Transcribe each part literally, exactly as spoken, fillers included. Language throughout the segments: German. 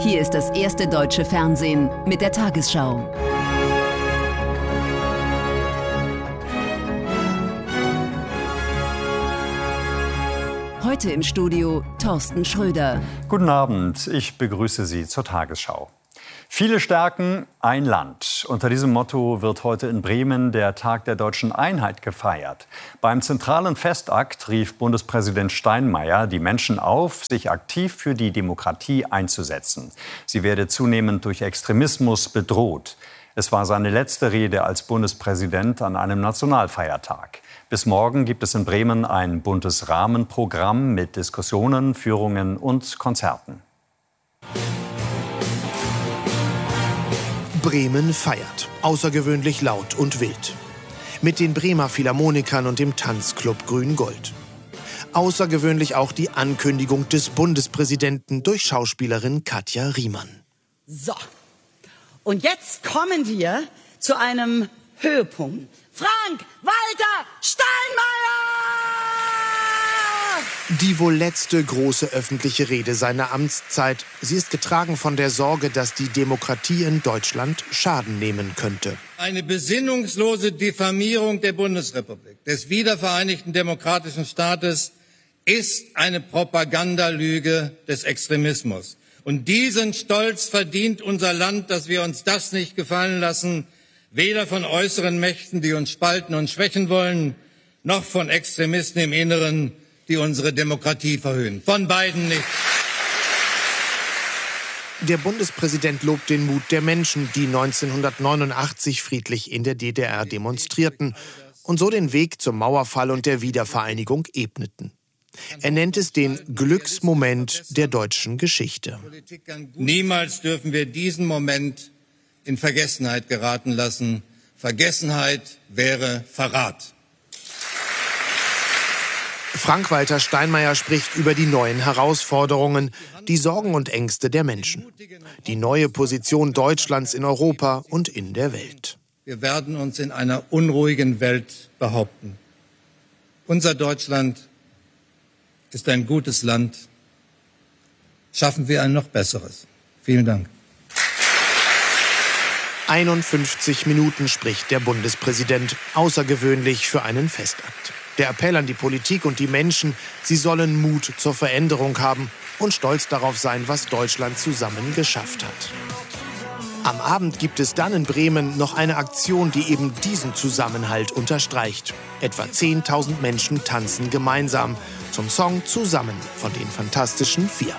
Hier ist das erste deutsche Fernsehen mit der Tagesschau. Heute im Studio Thorsten Schröder. Guten Abend, ich begrüße Sie zur Tagesschau. Viele Stärken, ein Land. Unter diesem Motto wird heute in Bremen der Tag der deutschen Einheit gefeiert. Beim zentralen Festakt rief Bundespräsident Steinmeier die Menschen auf, sich aktiv für die Demokratie einzusetzen. Sie werde zunehmend durch Extremismus bedroht. Es war seine letzte Rede als Bundespräsident an einem Nationalfeiertag. Bis morgen gibt es in Bremen ein buntes Rahmenprogramm mit Diskussionen, Führungen und Konzerten. Bremen feiert, außergewöhnlich laut und wild. Mit den Bremer Philharmonikern und dem Tanzclub Grün-Gold. Außergewöhnlich auch die Ankündigung des Bundespräsidenten durch Schauspielerin Katja Riemann. So, und jetzt kommen wir zu einem Höhepunkt. Frank-Walter Steinmeier! Die wohl letzte große öffentliche Rede seiner Amtszeit. Sie ist getragen von der Sorge, dass die Demokratie in Deutschland Schaden nehmen könnte. Eine besinnungslose Diffamierung der Bundesrepublik, des wiedervereinigten demokratischen Staates, ist eine Propagandalüge des Extremismus. Und diesen Stolz verdient unser Land, dass wir uns das nicht gefallen lassen, weder von äußeren Mächten, die uns spalten und schwächen wollen, noch von Extremisten im Inneren, die unsere Demokratie verhöhnen. Von beiden nicht. Der Bundespräsident lobt den Mut der Menschen, die neunzehnhundertneunundachtzig friedlich in der D D R demonstrierten und so den Weg zum Mauerfall und der Wiedervereinigung ebneten. Er nennt es den Glücksmoment der deutschen Geschichte. Niemals dürfen wir diesen Moment in Vergessenheit geraten lassen. Vergessenheit wäre Verrat. Frank-Walter Steinmeier spricht über die neuen Herausforderungen, die Sorgen und Ängste der Menschen, die neue Position Deutschlands in Europa und in der Welt. Wir werden uns in einer unruhigen Welt behaupten. Unser Deutschland ist ein gutes Land. Schaffen wir ein noch besseres. Vielen Dank. einundfünfzig Minuten spricht der Bundespräsident, außergewöhnlich für einen Festakt. Der Appell an die Politik und die Menschen, sie sollen Mut zur Veränderung haben und stolz darauf sein, was Deutschland zusammen geschafft hat. Am Abend gibt es dann in Bremen noch eine Aktion, die eben diesen Zusammenhalt unterstreicht. Etwa zehntausend Menschen tanzen gemeinsam zum Song Zusammen von den Fantastischen Vier.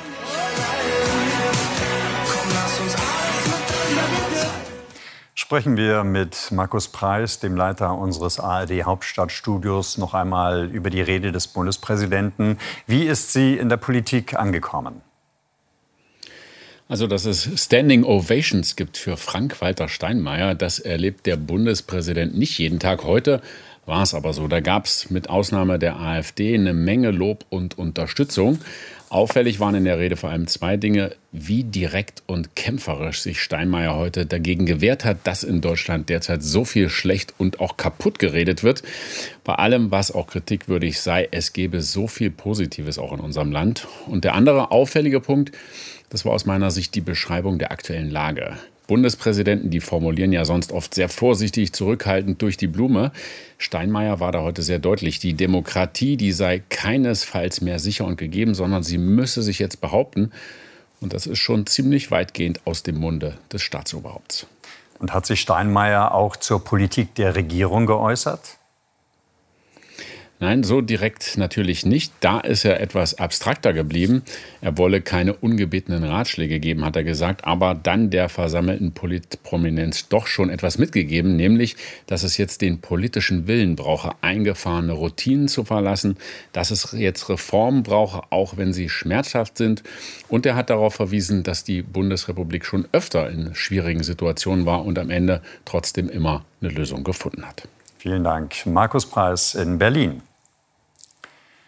Sprechen wir mit Markus Preis, dem Leiter unseres A R D-Hauptstadtstudios, noch einmal über die Rede des Bundespräsidenten. Wie ist sie in der Politik angekommen? Also, dass es Standing Ovations gibt für Frank-Walter Steinmeier, das erlebt der Bundespräsident nicht jeden Tag. Heute war es aber so. Da gab es mit Ausnahme der AfD eine Menge Lob und Unterstützung. Auffällig waren in der Rede vor allem zwei Dinge: wie direkt und kämpferisch sich Steinmeier heute dagegen gewehrt hat, dass in Deutschland derzeit so viel schlecht und auch kaputt geredet wird. Bei allem, was auch kritikwürdig sei, es gebe so viel Positives auch in unserem Land. Und der andere auffällige Punkt, das war aus meiner Sicht die Beschreibung der aktuellen Lage. Bundespräsidenten, die formulieren ja sonst oft sehr vorsichtig, zurückhaltend durch die Blume. Steinmeier war da heute sehr deutlich. Die Demokratie, die sei keinesfalls mehr sicher und gegeben, sondern sie müsse sich jetzt behaupten. Und das ist schon ziemlich weitgehend aus dem Munde des Staatsoberhaupts. Und hat sich Steinmeier auch zur Politik der Regierung geäußert? Nein, so direkt natürlich nicht. Da ist er etwas abstrakter geblieben. Er wolle keine ungebetenen Ratschläge geben, hat er gesagt, aber dann der versammelten Politprominenz doch schon etwas mitgegeben, nämlich, dass es jetzt den politischen Willen brauche, eingefahrene Routinen zu verlassen, dass es jetzt Reformen brauche, auch wenn sie schmerzhaft sind. Und er hat darauf verwiesen, dass die Bundesrepublik schon öfter in schwierigen Situationen war und am Ende trotzdem immer eine Lösung gefunden hat. Vielen Dank. Markus Preis in Berlin.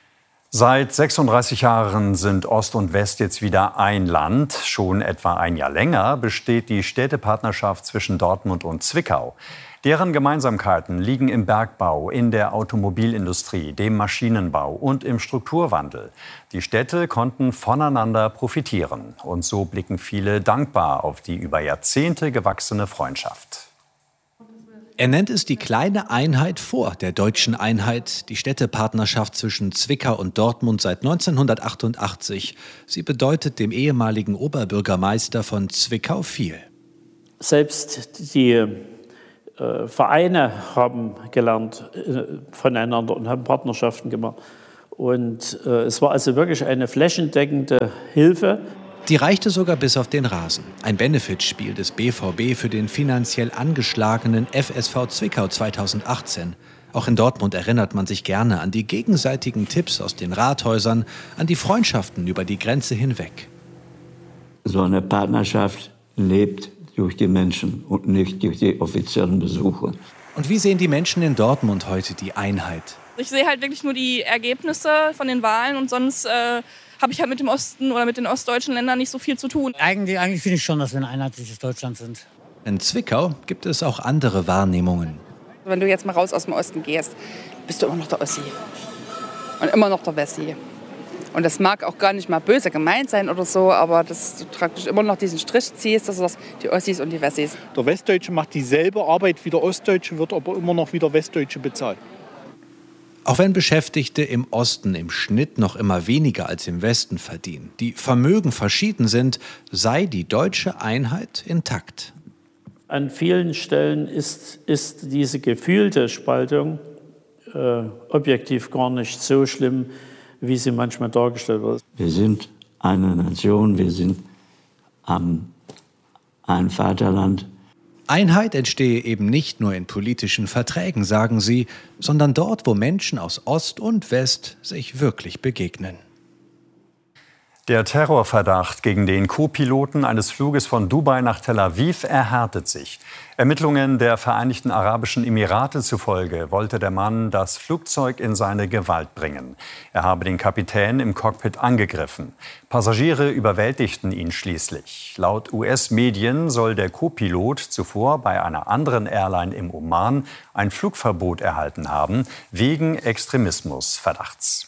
Seit sechsunddreißig Jahren sind Ost und West jetzt wieder ein Land. Schon etwa ein Jahr länger besteht die Städtepartnerschaft zwischen Dortmund und Zwickau. Deren Gemeinsamkeiten liegen im Bergbau, in der Automobilindustrie, dem Maschinenbau und im Strukturwandel. Die Städte konnten voneinander profitieren. Und so blicken viele dankbar auf die über Jahrzehnte gewachsene Freundschaft. Er nennt es die kleine Einheit vor der deutschen Einheit, die Städtepartnerschaft zwischen Zwickau und Dortmund seit neunzehnhundertachtundachtzig. Sie bedeutet dem ehemaligen Oberbürgermeister von Zwickau viel. Selbst die äh, Vereine haben gelernt äh, voneinander und haben Partnerschaften gemacht. Und äh, es war also wirklich eine flächendeckende Hilfe. Die reichte sogar bis auf den Rasen. Ein Benefitspiel des B V B für den finanziell angeschlagenen F S V Zwickau zweitausendachtzehn. Auch in Dortmund erinnert man sich gerne an die gegenseitigen Tipps aus den Rathäusern, an die Freundschaften über die Grenze hinweg. So eine Partnerschaft lebt durch die Menschen und nicht durch die offiziellen Besuche. Und wie sehen die Menschen in Dortmund heute die Einheit? Ich sehe halt wirklich nur die Ergebnisse von den Wahlen und sonst äh, habe ich halt mit dem Osten oder mit den ostdeutschen Ländern nicht so viel zu tun. Eigentlich, eigentlich finde ich schon, dass wir ein einheitliches Deutschland sind. In Zwickau gibt es auch andere Wahrnehmungen. Wenn du jetzt mal raus aus dem Osten gehst, bist du immer noch der Ossi und immer noch der Wessi. Und das mag auch gar nicht mal böse gemeint sein oder so, aber dass du praktisch immer noch diesen Strich ziehst, also das die Ossis und die Wessis. Der Westdeutsche macht dieselbe Arbeit wie der Ostdeutsche, wird aber immer noch wie der Westdeutsche bezahlt. Auch wenn Beschäftigte im Osten im Schnitt noch immer weniger als im Westen verdienen, die Vermögen verschieden sind, sei die deutsche Einheit intakt. An vielen Stellen ist, ist diese gefühlte Spaltung äh, objektiv gar nicht so schlimm, wie sie manchmal dargestellt wird. Wir sind eine Nation, wir sind ähm, ein Vaterland. Einheit entstehe eben nicht nur in politischen Verträgen, sagen sie, sondern dort, wo Menschen aus Ost und West sich wirklich begegnen. Der Terrorverdacht gegen den Co-Piloten eines Fluges von Dubai nach Tel Aviv erhärtet sich. Ermittlungen der Vereinigten Arabischen Emirate zufolge wollte der Mann das Flugzeug in seine Gewalt bringen. Er habe den Kapitän im Cockpit angegriffen. Passagiere überwältigten ihn schließlich. Laut U S-Medien soll der Co-Pilot zuvor bei einer anderen Airline im Oman ein Flugverbot erhalten haben, wegen Extremismusverdachts.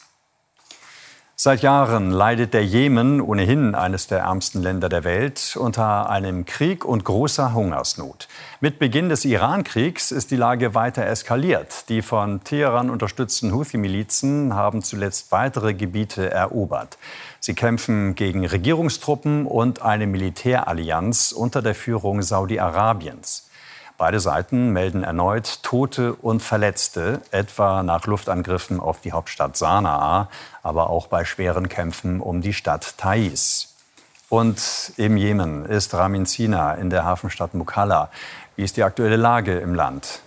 Seit Jahren leidet der Jemen, ohnehin eines der ärmsten Länder der Welt, unter einem Krieg und großer Hungersnot. Mit Beginn des Iran-Kriegs ist die Lage weiter eskaliert. Die von Teheran unterstützten Houthi-Milizen haben zuletzt weitere Gebiete erobert. Sie kämpfen gegen Regierungstruppen und eine Militärallianz unter der Führung Saudi-Arabiens. Beide Seiten melden erneut Tote und Verletzte, etwa nach Luftangriffen auf die Hauptstadt Sanaa, aber auch bei schweren Kämpfen um die Stadt Taiz. Und im Jemen ist Ramin Sina in der Hafenstadt Mukalla. Wie ist die aktuelle Lage im Land?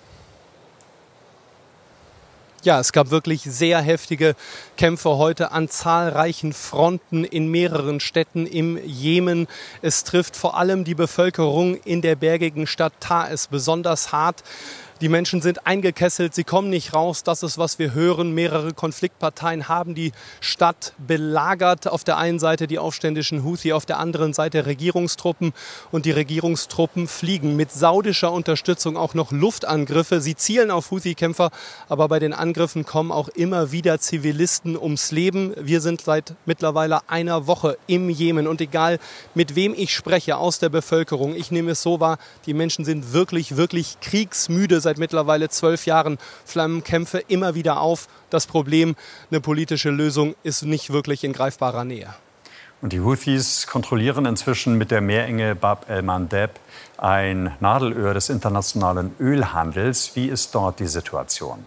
Ja, es gab wirklich sehr heftige Kämpfe heute an zahlreichen Fronten in mehreren Städten im Jemen. Es trifft vor allem die Bevölkerung in der bergigen Stadt Taiz besonders hart. Die Menschen sind eingekesselt, sie kommen nicht raus. Das ist, was wir hören. Mehrere Konfliktparteien haben die Stadt belagert. Auf der einen Seite die aufständischen Houthi, auf der anderen Seite Regierungstruppen. Und die Regierungstruppen fliegen mit saudischer Unterstützung auch noch Luftangriffe. Sie zielen auf Houthi-Kämpfer, aber bei den Angriffen kommen auch immer wieder Zivilisten ums Leben. Wir sind seit mittlerweile einer Woche im Jemen. Und egal, mit wem ich spreche aus der Bevölkerung, ich nehme es so wahr, die Menschen sind wirklich, wirklich kriegsmüde. Seit mittlerweile zwölf Jahren flammen Kämpfe immer wieder auf. Das Problem, eine politische Lösung ist nicht wirklich in greifbarer Nähe. Und die Houthis kontrollieren inzwischen mit der Meerenge Bab el-Mandeb ein Nadelöhr des internationalen Ölhandels. Wie ist dort die Situation?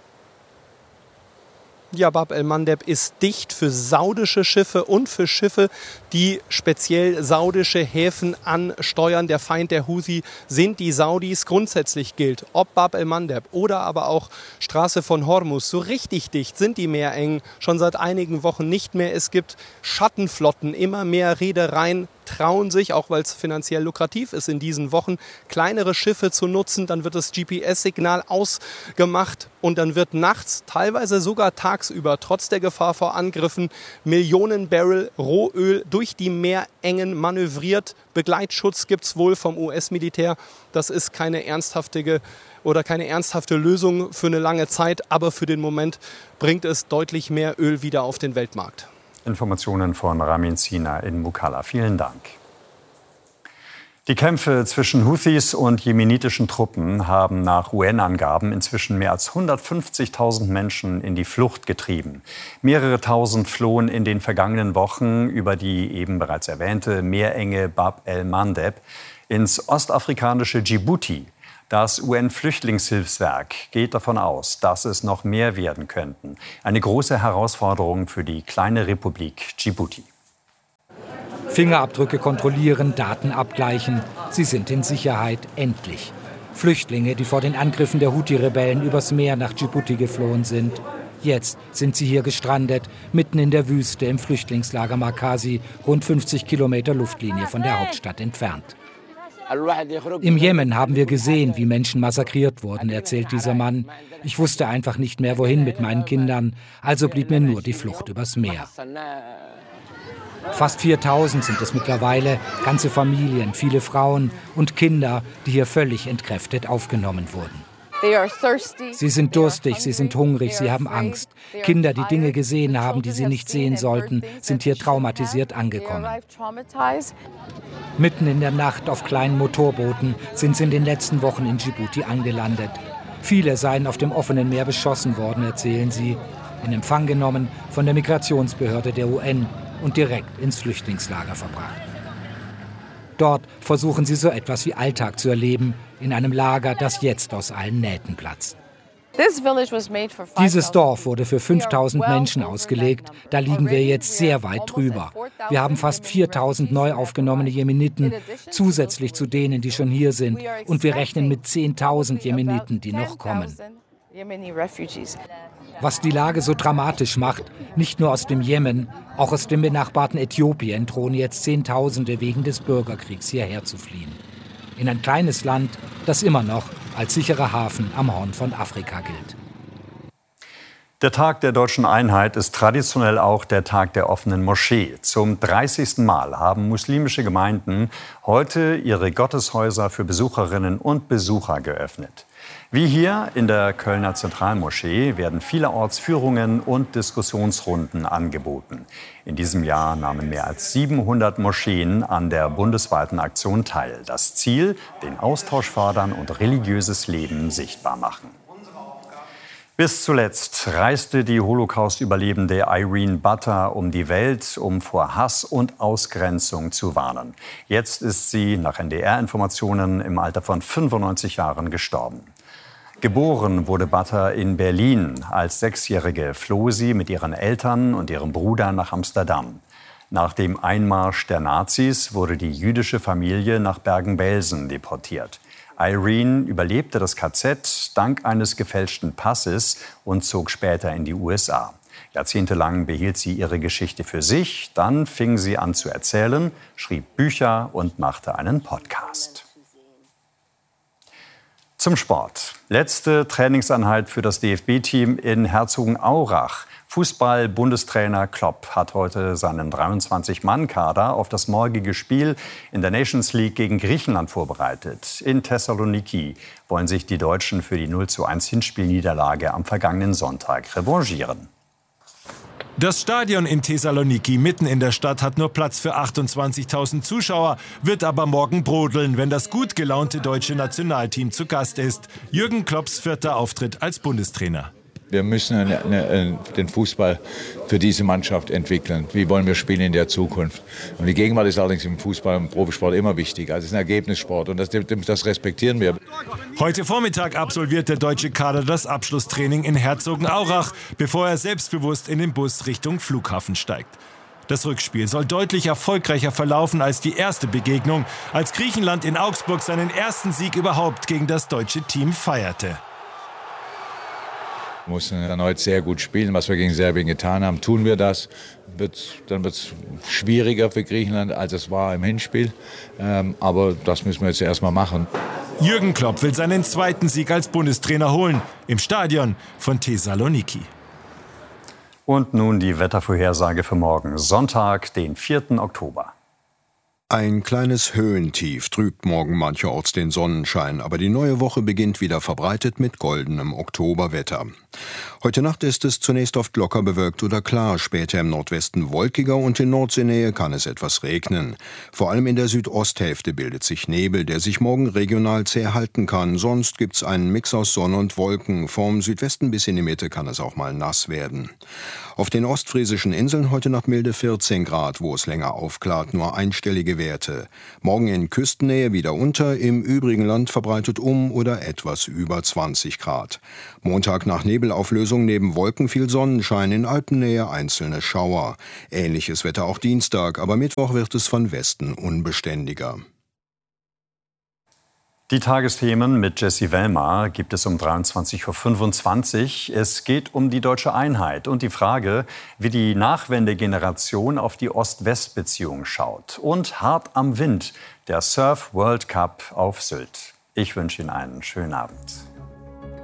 Ja, Bab el-Mandeb ist dicht für saudische Schiffe und für Schiffe, die speziell saudische Häfen ansteuern. Der Feind der Houthi sind die Saudis. Grundsätzlich gilt, ob Bab el-Mandeb oder aber auch Straße von Hormuz, so richtig dicht sind die Meerengen schon seit einigen Wochen nicht mehr. Es gibt Schattenflotten, immer mehr Reedereien trauen sich, auch weil es finanziell lukrativ ist, in diesen Wochen kleinere Schiffe zu nutzen. Dann wird das G P S-Signal ausgemacht und dann wird nachts, teilweise sogar tagsüber, trotz der Gefahr vor Angriffen, Millionen Barrel Rohöl durch die Meerengen manövriert. Begleitschutz gibt es wohl vom U S-Militär. Das ist keine ernsthafte oder keine ernsthafte Lösung für eine lange Zeit, aber für den Moment bringt es deutlich mehr Öl wieder auf den Weltmarkt. Informationen von Ramin Sina in Mukalla. Vielen Dank. Die Kämpfe zwischen Houthis und jemenitischen Truppen haben nach U N-Angaben inzwischen mehr als hundertfünfzigtausend Menschen in die Flucht getrieben. Mehrere Tausend flohen in den vergangenen Wochen über die eben bereits erwähnte Meerenge Bab el-Mandeb ins ostafrikanische Djibouti. Das U N-Flüchtlingshilfswerk geht davon aus, dass es noch mehr werden könnten. Eine große Herausforderung für die kleine Republik Djibouti. Fingerabdrücke kontrollieren, Daten abgleichen. Sie sind in Sicherheit, endlich. Flüchtlinge, die vor den Angriffen der Houthi-Rebellen übers Meer nach Djibouti geflohen sind. Jetzt sind sie hier gestrandet, mitten in der Wüste im Flüchtlingslager Markazi, rund fünfzig Kilometer Luftlinie von der Hauptstadt entfernt. Im Jemen haben wir gesehen, wie Menschen massakriert wurden, erzählt dieser Mann. Ich wusste einfach nicht mehr, wohin mit meinen Kindern, also blieb mir nur die Flucht übers Meer. Fast viertausend sind es mittlerweile, ganze Familien, viele Frauen und Kinder, die hier völlig entkräftet aufgenommen wurden. Sie sind durstig, sie sind hungrig, sie haben Angst. Kinder, die Dinge gesehen haben, die sie nicht sehen sollten, sind hier traumatisiert angekommen. Mitten in der Nacht auf kleinen Motorbooten sind sie in den letzten Wochen in Djibouti angelandet. Viele seien auf dem offenen Meer beschossen worden, erzählen sie. In Empfang genommen von der Migrationsbehörde der U N und direkt ins Flüchtlingslager verbracht. Dort versuchen sie so etwas wie Alltag zu erleben, in einem Lager, das jetzt aus allen Nähten platzt. Dieses Dorf wurde für fünftausend Menschen ausgelegt. Da liegen wir jetzt sehr weit drüber. Wir haben fast viertausend neu aufgenommene Jemeniten, zusätzlich zu denen, die schon hier sind. Und wir rechnen mit zehntausend Jemeniten, die noch kommen. Was die Lage so dramatisch macht, nicht nur aus dem Jemen, auch aus dem benachbarten Äthiopien drohen jetzt Zehntausende wegen des Bürgerkriegs hierher zu fliehen. In ein kleines Land, das immer noch als sicherer Hafen am Horn von Afrika gilt. Der Tag der deutschen Einheit ist traditionell auch der Tag der offenen Moschee. Zum dreißigsten Mal haben muslimische Gemeinden heute ihre Gotteshäuser für Besucherinnen und Besucher geöffnet. Wie hier in der Kölner Zentralmoschee werden vielerorts Führungen und Diskussionsrunden angeboten. In diesem Jahr nahmen mehr als siebenhundert Moscheen an der bundesweiten Aktion teil. Das Ziel, den Austausch fördern und religiöses Leben sichtbar machen. Bis zuletzt reiste die Holocaust-Überlebende Irene Butter um die Welt, um vor Hass und Ausgrenzung zu warnen. Jetzt ist sie nach N D R-Informationen im Alter von fünfundneunzig Jahren gestorben. Geboren wurde Butter in Berlin. Als Sechsjährige floh sie mit ihren Eltern und ihrem Bruder nach Amsterdam. Nach dem Einmarsch der Nazis wurde die jüdische Familie nach Bergen-Belsen deportiert. Irene überlebte das K Z dank eines gefälschten Passes und zog später in die U S A. Jahrzehntelang behielt sie ihre Geschichte für sich. Dann fing sie an zu erzählen, schrieb Bücher und machte einen Podcast. Zum Sport. Letzte Trainingseinheit für das D F B-Team in Herzogenaurach. Fußball-Bundestrainer Klopp hat heute seinen dreiundzwanzig-Mann-Kader auf das morgige Spiel in der Nations League gegen Griechenland vorbereitet. In Thessaloniki wollen sich die Deutschen für die null zu eins Hinspielniederlage am vergangenen Sonntag revanchieren. Das Stadion in Thessaloniki mitten in der Stadt hat nur Platz für achtundzwanzigtausend Zuschauer, wird aber morgen brodeln, wenn das gut gelaunte deutsche Nationalteam zu Gast ist. Jürgen Klopps vierter Auftritt als Bundestrainer. Wir müssen eine, eine, den Fußball für diese Mannschaft entwickeln. Wie wollen wir spielen in der Zukunft? Und die Gegenwart ist allerdings im Fußball und im Profisport immer wichtig. Also es ist ein Ergebnissport und das, das respektieren wir. Heute Vormittag absolviert der deutsche Kader das Abschlusstraining in Herzogenaurach, bevor er selbstbewusst in den Bus Richtung Flughafen steigt. Das Rückspiel soll deutlich erfolgreicher verlaufen als die erste Begegnung, als Griechenland in Augsburg seinen ersten Sieg überhaupt gegen das deutsche Team feierte. Wir müssen erneut sehr gut spielen, was wir gegen Serbien getan haben. Tun wir das, wird's, dann wird es schwieriger für Griechenland, als es war im Hinspiel. Ähm, aber das müssen wir jetzt erstmal machen. Jürgen Klopp will seinen zweiten Sieg als Bundestrainer holen, im Stadion von Thessaloniki. Und nun die Wettervorhersage für morgen, Sonntag, den vierten Oktober. Ein kleines Höhentief trübt morgen mancherorts den Sonnenschein, aber die neue Woche beginnt wieder verbreitet mit goldenem Oktoberwetter. Heute Nacht ist es zunächst oft locker bewölkt oder klar, später im Nordwesten wolkiger und in Nordseenähe kann es etwas regnen. Vor allem in der Südosthälfte bildet sich Nebel, der sich morgen regional zäh halten kann. Sonst gibt's einen Mix aus Sonne und Wolken. Vom Südwesten bis in die Mitte kann es auch mal nass werden. Auf den ostfriesischen Inseln heute Nacht milde vierzehn Grad, wo es länger aufklart, nur einstellige Werte. Morgen in Küstennähe wieder unter, im übrigen Land verbreitet um oder etwas über zwanzig Grad. Montag nach Nebelauflösung neben Wolken viel Sonnenschein, in Alpennähe einzelne Schauer. Ähnliches Wetter auch Dienstag, aber Mittwoch wird es von Westen unbeständiger. Die Tagesthemen mit Jessie Wellmer gibt es um dreiundzwanzig Uhr fünfundzwanzig. Es geht um die deutsche Einheit und die Frage, wie die Nachwendegeneration auf die Ost-West-Beziehung schaut. Und hart am Wind, der Surf World Cup auf Sylt. Ich wünsche Ihnen einen schönen Abend.